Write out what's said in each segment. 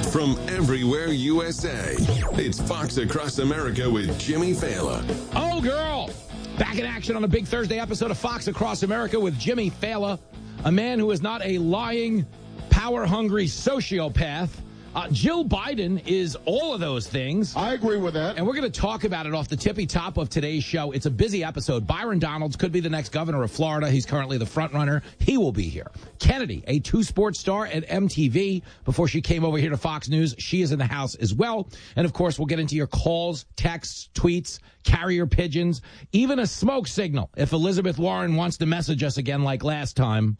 from everywhere USA. It's Fox Across America with Jimmy Fallon. Oh, girl! Back in action on a big Thursday episode of Fox Across America with Jimmy Fallon, a man who is not a lying, power-hungry sociopath. Jill Biden is all of those things. I agree with that. And we're going to talk about it off the tippy top of today's show. It's a busy episode. Byron Donalds could be the next governor of Florida. He's currently the front runner. He will be here. Kennedy, a two-sports star at MTV. Before she came over here to Fox News, she is in the house as well. And, of course, we'll get into your calls, texts, tweets, carrier pigeons, even a smoke signal if Elizabeth Warren wants to message us again like last time.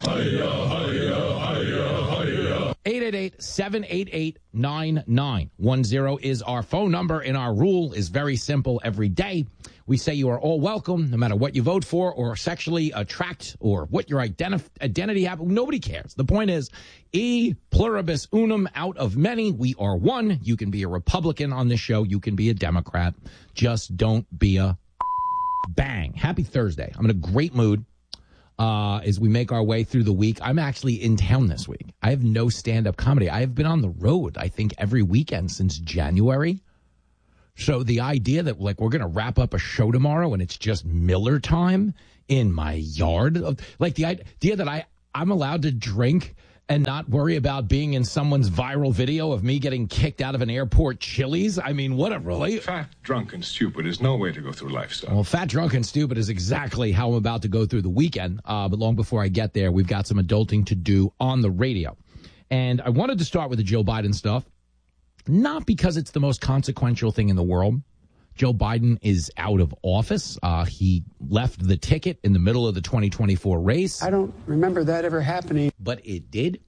888-788-9910 is our phone number, and our rule is very simple every day. We say you are all welcome, no matter what you vote for or sexually attract or what your identity happens. Nobody cares. The point is, e pluribus unum, out of many, we are one. You can be a Republican on this show. You can be a Democrat. Just don't be a bang. Happy Thursday. I'm in a great mood. As we make our way through the week. I'm actually in town this week. I have no stand-up comedy. I have been on the road, I think, every weekend since January. So the idea that, like, we're going to wrap up a show tomorrow and it's just Miller time in my yard, like the idea that I'm allowed to drink and not worry about being in someone's viral video of me getting kicked out of an airport Chili's. I mean, what a relief. Fat, drunk, and stupid is no way to go through life, son. Well, fat, drunk, and stupid is exactly how I'm about to go through the weekend. But long before I get there, we've got some adulting to do on the radio. And I wanted to start with the Joe Biden stuff, not because it's the most consequential thing in the world. Joe Biden is out of office. He left the ticket in the middle of the 2024 race. I don't remember that ever happening. But it did.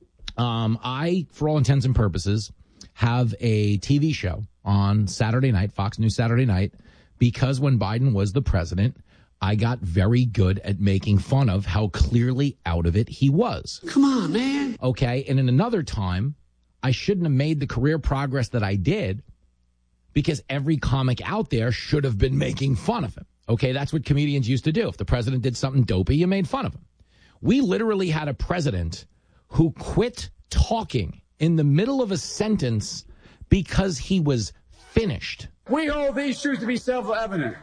I, for all intents and purposes, have a TV show on Saturday night, Fox News Saturday night, because when Biden was the president, I got very good at making fun of how clearly out of it he was. Come on, man. Okay, and in another time, I shouldn't have made the career progress that I did, because every comic out there should have been making fun of him. Okay, that's what comedians used to do. If the president did something dopey, you made fun of him. We literally had a president who quit talking in the middle of a sentence because he was finished. We hold these truths to be self-evident.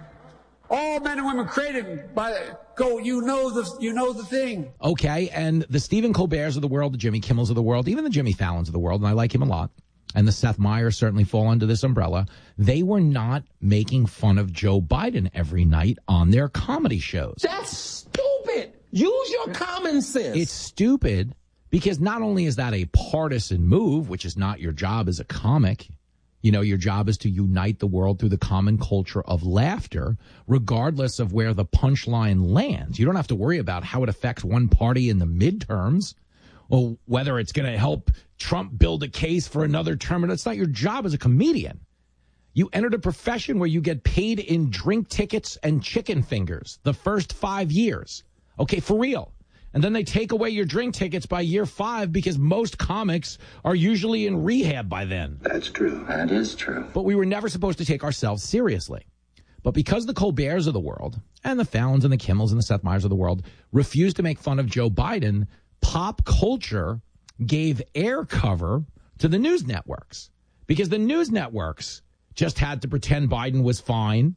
All men and women created by you know the thing. Okay, and the Stephen Colberts of the world, the Jimmy Kimmels of the world, even the Jimmy Fallons of the world, and I like him a lot, and the Seth Meyers certainly fall under this umbrella, they were not making fun of Joe Biden every night on their comedy shows. That's stupid. Use your common sense. It's stupid because not only is that a partisan move, which is not your job as a comic, you know, your job is to unite the world through the common culture of laughter, regardless of where the punchline lands. You don't have to worry about how it affects one party in the midterms, or whether it's going to help Trump build a case for another term. It's not your job as a comedian. You entered a profession where you get paid in drink tickets and chicken fingers the first 5 years. Okay, for real. And then they take away your drink tickets by year 5 because most comics are usually in rehab by then. That's true. That is true. But we were never supposed to take ourselves seriously. But because the Colberts of the world and the Fallons and the Kimmels and the Seth Meyers of the world refused to make fun of Joe Biden, pop culture gave air cover to the news networks, because the news networks just had to pretend Biden was fine,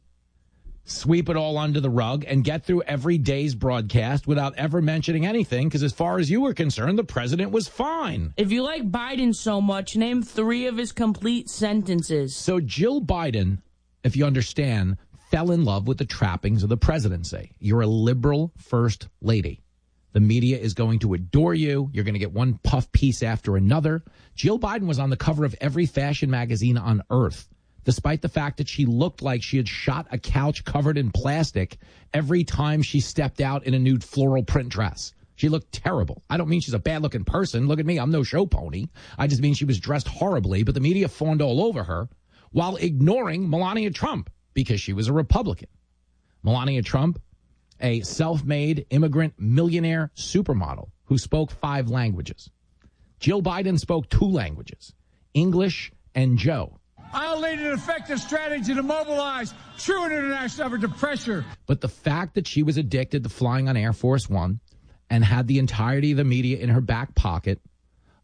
sweep it all under the rug, and get through every day's broadcast without ever mentioning anything, because as far as you were concerned, the president was fine. If you like Biden so much, name 3 of his complete sentences. So Jill Biden, if you understand, fell in love with the trappings of the presidency. You're a liberal first lady. The media is going to adore you. You're going to get one puff piece after another. Jill Biden was on the cover of every fashion magazine on earth, despite the fact that she looked like she had shot a couch covered in plastic every time she stepped out in a nude floral print dress. She looked terrible. I don't mean she's a bad-looking person. Look at me. I'm no show pony. I just mean she was dressed horribly, but the media fawned all over her while ignoring Melania Trump because she was a Republican. Melania Trump, a self-made immigrant millionaire supermodel who spoke 5 languages. Jill Biden spoke 2 languages, English and Joe. I'll lead an effective strategy to mobilize true international effort to pressure. But the fact that she was addicted to flying on Air Force One and had the entirety of the media in her back pocket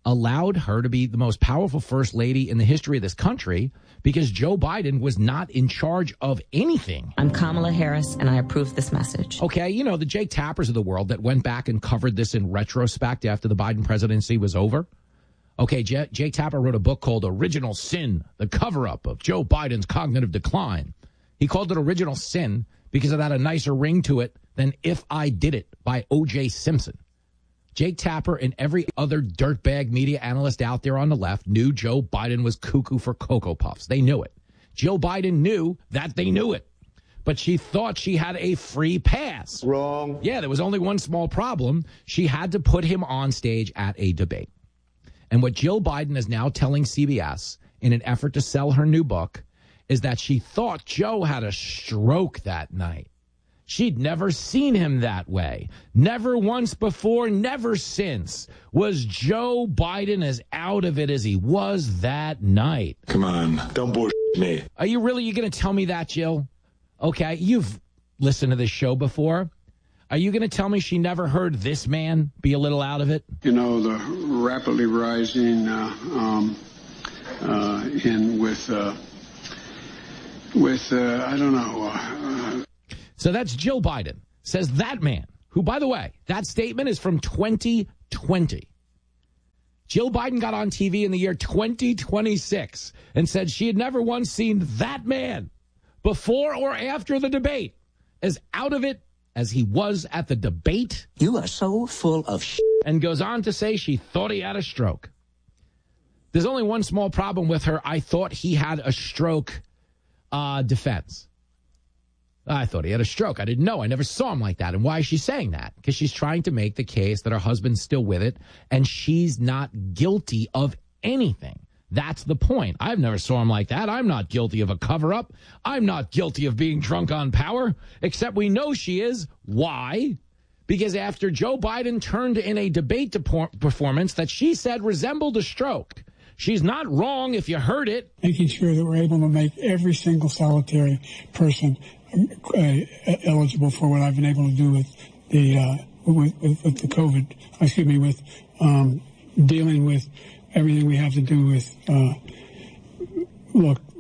allowed her to be the most powerful first lady in the history of this country because Joe Biden was not in charge of anything. I'm Kamala Harris, and I approve this message. Okay, you know, the Jake Tappers of the world that went back and covered this in retrospect after the Biden presidency was over. Okay, Jake Tapper wrote a book called Original Sin, the cover-up of Joe Biden's cognitive decline. He called it Original Sin because it had a nicer ring to it than If I Did It by O.J. Simpson. Jake Tapper and every other dirtbag media analyst out there on the left knew Joe Biden was cuckoo for Cocoa Puffs. They knew it. Joe Biden knew that they knew it. But she thought she had a free pass. Wrong. Yeah, there was only one small problem. She had to put him on stage at a debate. And what Jill Biden is now telling CBS in an effort to sell her new book is that she thought Joe had a stroke that night. She'd never seen him that way. Never once before, never since was Joe Biden as out of it as he was that night. Come on, don't bullshit me. Are you going to tell me that, Jill? Okay, you've listened to this show before. Are you going to tell me she never heard this man be a little out of it? You know, the rapidly rising I don't know. So that's Jill Biden, says that man, who, by the way, that statement is from 2020. Jill Biden got on TV in the year 2026 and said she had never once seen that man before or after the debate as out of it as he was at the debate. You are so full of shit. And goes on to say she thought he had a stroke. There's only one small problem with her "I thought he had a stroke" defense. I thought he had a stroke. I didn't know. I never saw him like that. And why is she saying that? Because she's trying to make the case that her husband's still with it and she's not guilty of anything. That's the point. I've never saw him like that. I'm not guilty of a cover-up. I'm not guilty of being drunk on power, except we know she is. Why? Because after Joe Biden turned in a debate performance that she said resembled a stroke, she's not wrong if you heard it. Making sure that we're able to make every single solitary person eligible for what I've been able to do with the with the COVID. With dealing with everything we have to do with. Look,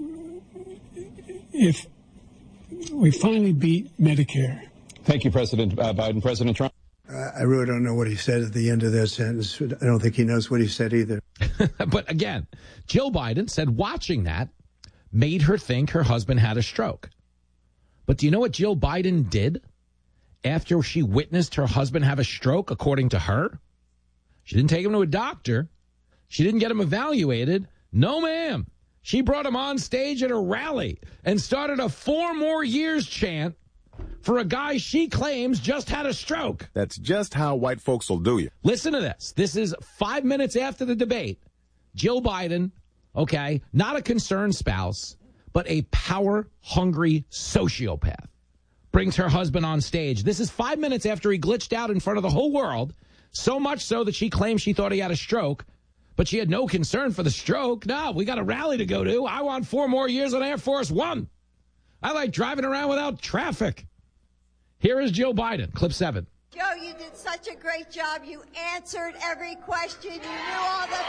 if we finally beat Medicare. Thank you, President Biden. President Trump. I really don't know what he said at the end of that sentence. I don't think he knows what he said either. But again, Jill Biden said watching that made her think her husband had a stroke. But do you know what Jill Biden did after she witnessed her husband have a stroke, according to her? She didn't take him to a doctor. She didn't get him evaluated. No, ma'am. She brought him on stage at a rally and started a 4 more years chant for a guy she claims just had a stroke. That's just how white folks will do you. Listen to this. This is 5 minutes after the debate. Jill Biden, okay, not a concerned spouse, but a power-hungry sociopath, brings her husband on stage. This is 5 minutes after he glitched out in front of the whole world, so much so that she claims she thought he had a stroke, but she had no concern for the stroke. No, we got a rally to go to. I want 4 more years on Air Force One. I like driving around without traffic. Here is Jill Biden, clip 7. Joe, you did such a great job. You answered every question. You knew all the...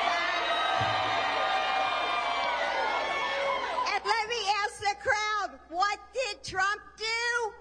And let me ask the crowd, what did Trump do?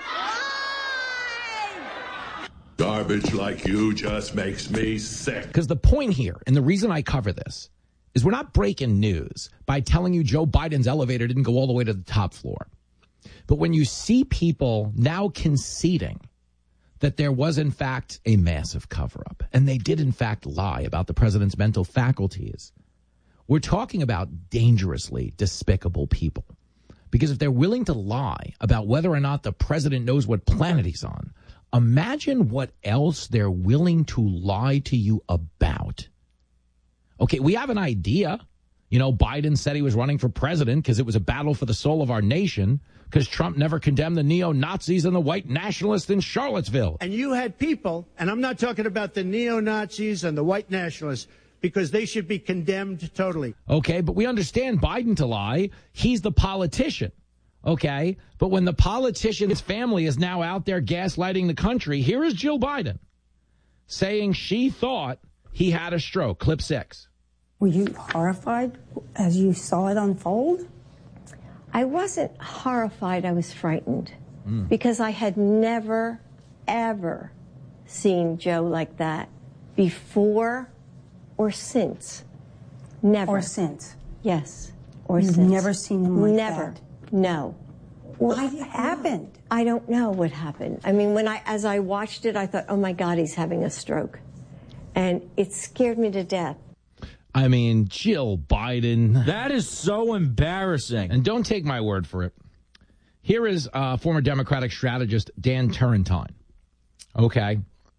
Lie! Garbage like you just makes me sick. Because the point here, and the reason I cover this, is we're not breaking news by telling you Joe Biden's elevator didn't go all the way to the top floor. But when you see people now conceding that there was, in fact, a massive cover-up, and they did, in fact, lie about the president's mental faculties, we're talking about dangerously despicable people. Because if they're willing to lie about whether or not the president knows what planet he's on, imagine what else they're willing to lie to you about. Okay, we have an idea. You know, Biden said he was running for president because it was a battle for the soul of our nation, because Trump never condemned the neo-Nazis and the white nationalists in Charlottesville. And you had people, and I'm not talking about the neo-Nazis and the white nationalists, because they should be condemned totally. Okay, but we understand Biden to lie. He's the politician. Okay, but when the politician, his family, is now out there gaslighting the country, here is Jill Biden saying she thought He had a stroke. Clip 6. Were you horrified as you saw it unfold? I wasn't horrified. I was frightened because I had never, ever seen Joe like that before or since. Never. Or since? Yes. Or You've since. never seen him like that? Never. No. What happened? I don't know what happened. I mean, as I watched it, I thought, oh my God, he's having a stroke. And it scared me to death. I mean, Jill Biden. That is so embarrassing. And don't take my word for it. Here is former Democratic strategist Dan Turrentine. Okay.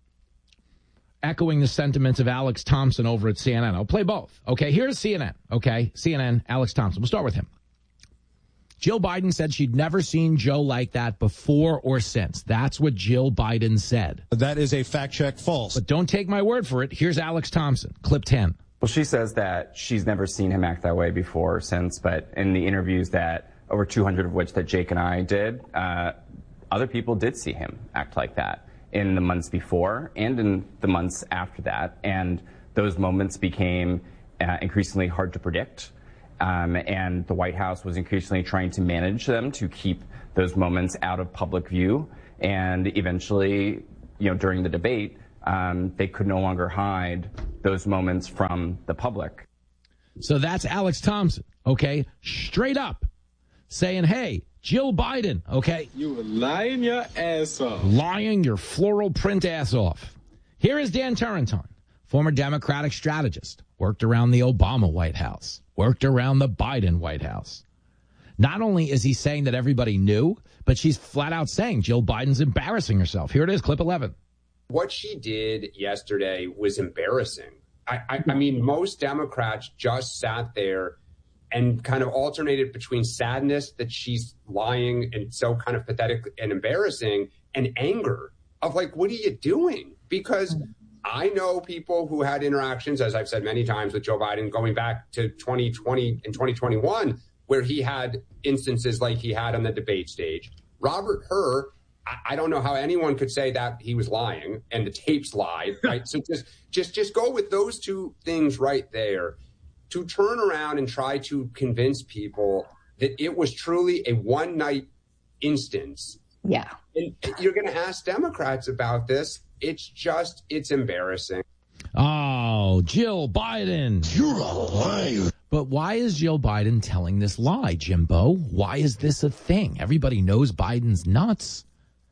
Echoing the sentiments of Alex Thompson over at CNN. I'll play both. Okay, here's CNN. Okay, CNN, Alex Thompson. We'll start with him. Jill Biden said she'd never seen Joe like that before or since. That's what Jill Biden said. That is a fact check false. But don't take my word for it. Here's Alex Thompson. Clip 10. Well, she says that she's never seen him act that way before or since, but in the interviews that over 200 of which that Jake and I did, other people did see him act like that in the months before and in the months after that. And those moments became increasingly hard to predict. And the White House was increasingly trying to manage them to keep those moments out of public view. And eventually, during the debate, they could no longer hide those moments from the public. So that's Alex Thompson, okay, straight up saying, hey, Jill Biden, okay. You were lying your ass off. Lying your floral print ass off. Here is Dan Turrentine, former Democratic strategist, worked around the Obama White House, worked around the Biden White House. Not only is he saying that everybody knew, but she's flat out saying Jill Biden's embarrassing herself. Here it is, clip 11. What she did yesterday was embarrassing. I mean, most Democrats just sat there and kind of alternated between sadness that she's lying and so kind of pathetic and embarrassing and anger of like, what are you doing? Because I know people who had interactions, as I've said many times, with Joe Biden going back to 2020 and 2021, where he had instances like he had on the debate stage. Robert Hur, I don't know how anyone could say that he was lying and the tapes lied, right? So just go with those two things right there to turn around and try to convince people that it was truly a one-night instance. Yeah. And you're going to ask Democrats about this. It's embarrassing. Oh, Jill Biden. You're a liar. But why is Jill Biden telling this lie, Jimbo? Why is this a thing? Everybody knows Biden's nuts.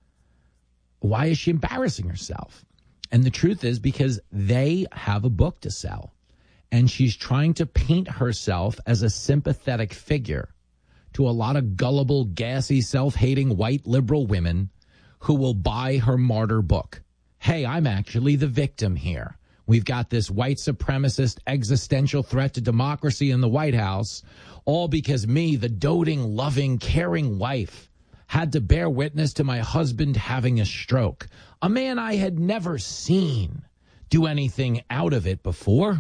Why is she embarrassing herself? And the truth is because they have a book to sell. And she's trying to paint herself as a sympathetic figure to a lot of gullible, gassy, self-hating white liberal women who will buy her martyr book. Hey, I'm actually the victim here. We've got this white supremacist existential threat to democracy in the White House, all because me, the doting, loving, caring wife, had to bear witness to my husband having a stroke, a man I had never seen do anything out of it before.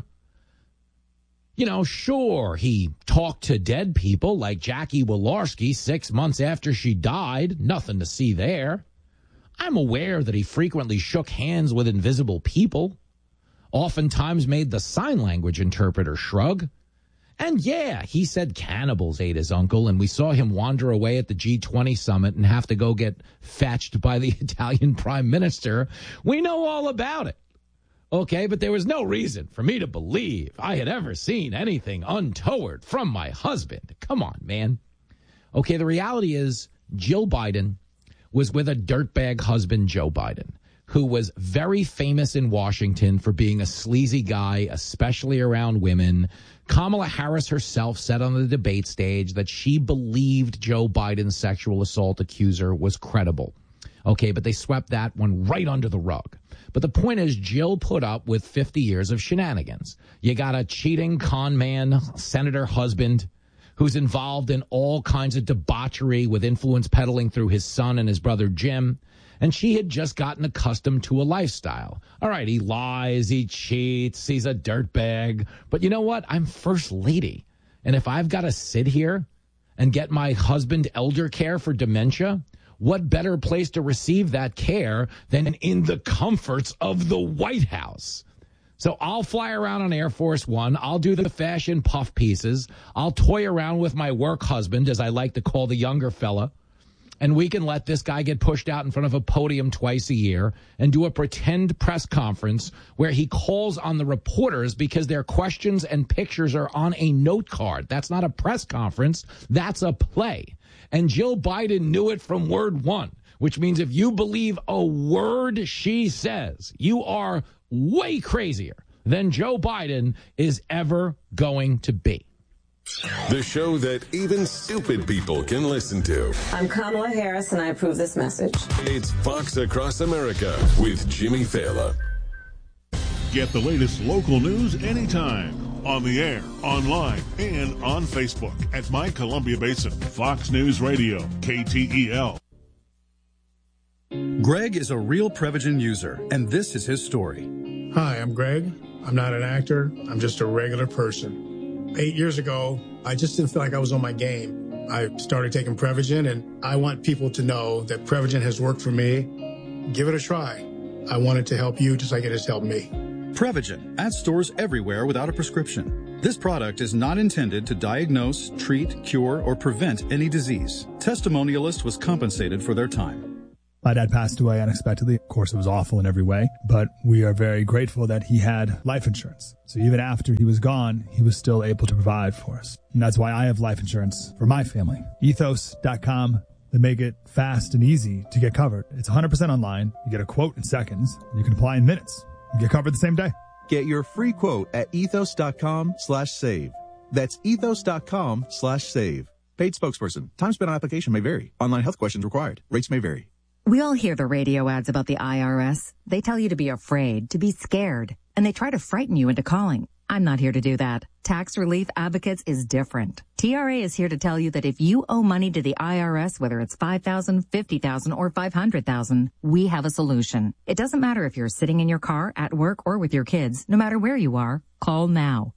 You know, sure, he talked to dead people like Jackie Walorski 6 months after she died. Nothing to see there. I'm aware that he frequently shook hands with invisible people, oftentimes made the sign language interpreter shrug. And yeah, he said cannibals ate his uncle, and we saw him wander away at the G20 summit and have to go get fetched by the Italian prime minister. We know all about it. Okay, but there was no reason for me to believe I had ever seen anything untoward from my husband. Come on, man. Okay, the reality is Jill Biden was with a dirtbag husband, Joe Biden, who was very famous in Washington for being a sleazy guy, especially around women. Kamala Harris herself said on the debate stage that she believed Joe Biden's sexual assault accuser was credible. Okay, but they swept that one right under the rug. But the point is, Jill put up with 50 years of shenanigans. You got a cheating con man, senator husband, who's involved in all kinds of debauchery with influence peddling through his son and his brother Jim. And she had just gotten accustomed to a lifestyle. All right, he lies, he cheats, he's a dirtbag. But you know what? I'm first lady. And if I've got to sit here and get my husband elder care for dementia, what better place to receive that care than in the comforts of the White House? So I'll fly around on Air Force One. I'll do the fashion puff pieces. I'll toy around with my work husband, as I like to call the younger fella. And we can let this guy get pushed out in front of a podium twice a year and do a pretend press conference where he calls on the reporters because their questions and pictures are on a note card. That's not a press conference. That's a play. And Jill Biden knew it from word one, which means if you believe a word she says, you are way crazier than Joe Biden is ever going to be. The show that even stupid people can listen to. I'm Kamala Harris, and I approve this message. It's Fox Across America with Jimmy Fallon. Get the latest local news anytime. On the air, online, and on Facebook at My Columbia Basin. Fox News Radio, KTEL. Greg is a real Prevagen user, and this is his story. Hi, I'm Greg. I'm not an actor. I'm just a regular person. 8 years ago, I just didn't feel like I was on my game. I started taking Prevagen, and I want people to know that Prevagen has worked for me. Give it a try. I want it to help you just like it has helped me. Prevagen at stores everywhere without a prescription. This product is not intended to diagnose, treat, cure, or prevent any disease. Testimonialist was compensated for their time. My dad passed away unexpectedly. Of course, it was awful in every way, but we are very grateful that he had life insurance. So even after he was gone, he was still able to provide for us. And that's why I have life insurance for my family. Ethos.com. They make it fast and easy to get covered. It's 100% online. You get a quote in seconds. And you can apply in minutes. You get covered the same day. Get your free quote at ethos.com/save. That's ethos.com/save. Paid spokesperson. Time spent on application may vary. Online health questions required. Rates may vary. We all hear the radio ads about the IRS. They tell you to be afraid, to be scared, and they try to frighten you into calling. I'm not here to do that. Tax Relief Advocates is different. TRA is here to tell you that if you owe money to the IRS, whether it's $5,000, $50,000, or $500,000, we have a solution. It doesn't matter if you're sitting in your car, at work, or with your kids. No matter where you are, call now.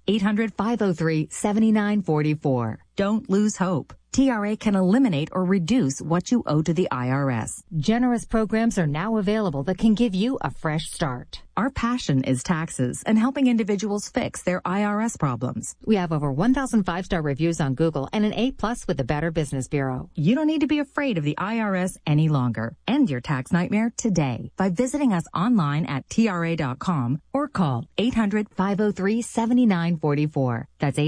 800-503-7944. Don't lose hope. TRA can eliminate or reduce what you owe to the IRS. Generous programs are now available that can give you a fresh start. Our passion is taxes and helping individuals fix their IRS problems. We have over 1,000 five-star reviews on Google and an A+ with the Better Business Bureau. You don't need to be afraid of the IRS any longer. End your tax nightmare today by visiting us online at TRA.com or call 800-503-7944. That's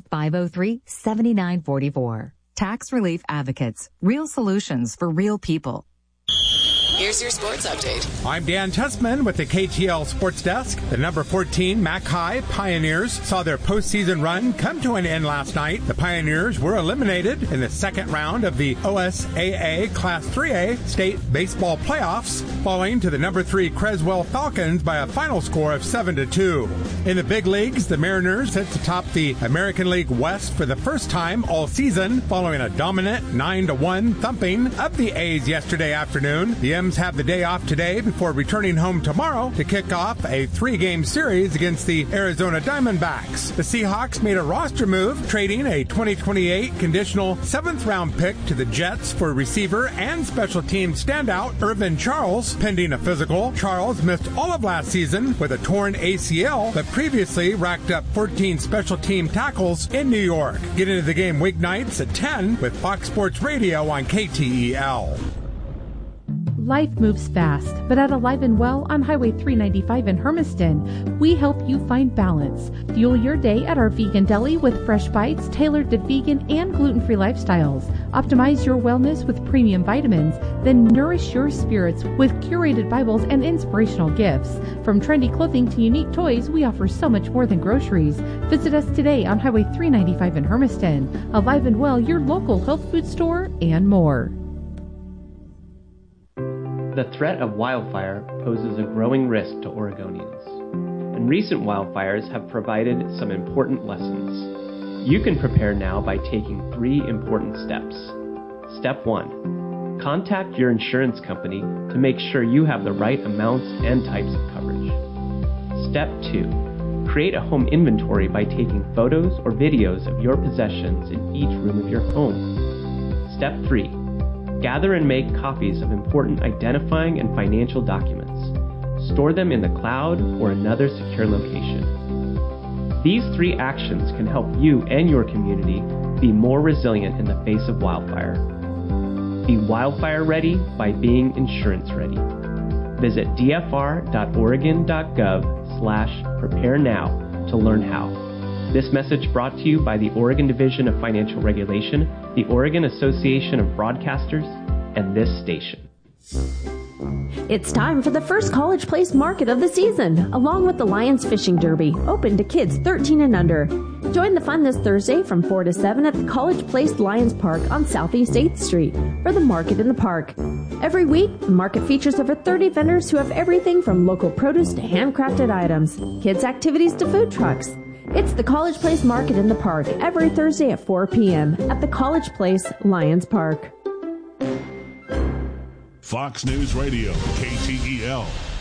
800-503-7944. Tax Relief Advocates. Real solutions for real people. Here's your sports update. I'm Dan Tessman with the KTL Sports Desk. The number 14 Mac High Pioneers saw their postseason run come to an end last night. The Pioneers were eliminated in the second round of the OSAA Class 3A State Baseball Playoffs, falling to the number 3 Creswell Falcons by a final score of 7-2. In the big leagues, the Mariners sit atop the American League West for the first time all season, following a dominant 9-1 thumping of the A's yesterday afternoon. The M's have the day off today before returning home tomorrow to kick off a 3-game series against the Arizona Diamondbacks. The Seahawks made a roster move, trading a 2028 conditional 7th-round pick to the Jets for receiver and special teams standout Irvin Charles, pending a physical. Charles missed all of last season with a torn ACL, but previously racked up 14 special team tackles in New York. Get into the game weeknights at 10 with Fox Sports Radio on KTEL. Life moves fast, but at Alive and Well on Highway 395 in Hermiston, we help you find balance. Fuel your day at our vegan deli with fresh bites tailored to vegan and gluten-free lifestyles. Optimize your wellness with premium vitamins, then nourish your spirits with curated Bibles and inspirational gifts. From trendy clothing to unique toys, we offer so much more than groceries. Visit us today on Highway 395 in Hermiston. Alive and Well, your local health food store, and more. The threat of wildfire poses a growing risk to Oregonians, and recent wildfires have provided some important lessons. You can prepare now by taking 3 important steps. Step 1. Contact your insurance company to make sure you have the right amounts and types of coverage. Step 2. Create a home inventory by taking photos or videos of your possessions in each room of your home. Step 3. Gather and make copies of important identifying and financial documents. store them in the cloud, or another secure location. These 3 actions can help you and your community be more resilient in the face of wildfire. Be wildfire ready by being insurance ready. Visit dfr.oregon.gov/prepare now to learn how. This message brought to you by the Oregon Division of Financial Regulation, the Oregon Association of Broadcasters, and this station. It's time for the first College Place Market of the season, along with the Lions Fishing Derby, open to kids 13 and under. Join the fun this Thursday from 4 to 7 at the College Place Lions Park on Southeast 8th Street for the Market in the Park. Every week, the market features over 30 vendors who have everything from local produce to handcrafted items, kids' activities to food trucks. It's the College Place Market in the Park every Thursday at 4 p.m. at the College Place Lions Park. Fox News Radio, KTEL.